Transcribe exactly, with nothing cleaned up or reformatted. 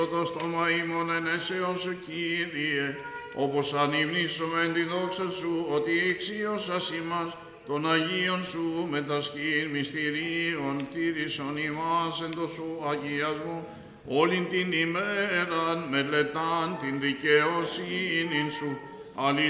Το στόμα ημών ενέσεως σου, Κύριε, όπως ανυμνήσομεν τη δόξα σου, ότι εξίωσας ημάς των Αγίων σου με τα σχήν μυστηρίων, τήρησον ημάς εν το σου αγιασμό, όλην την ημέραν μελετάν την δικαιοσύνην σου. Αλληλούια.